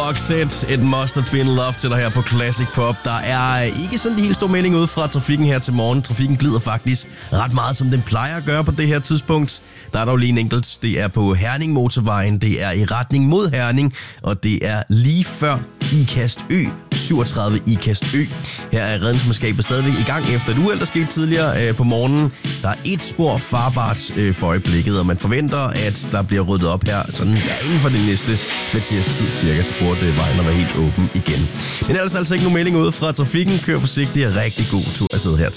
Roxette, It Must Have Been Love til dig her på Classic Pop. Der er ikke sådan de helt store mening ud fra trafikken her til morgen. Trafikken glider faktisk ret meget, som den plejer at gøre på det her tidspunkt. Der er dog lige en enkelt. Det er på Herning Motorvejen. Det er i retning mod Herning, og det er lige før Ikast Ø, 37 Ikast Ø. Her er redningsmandskabet stadigvæk i gang efter et uheld, der skete tidligere på morgenen. Der er et spor farbart for øjeblikket, og man forventer, at der bliver ryddet op her sådan inden for det næste kvarters tid cirka, så burde vejen være helt åben igen. Men ellers altså ikke nogen melding ud fra trafikken. Kør forsigtigt og rigtig god tur afsted her til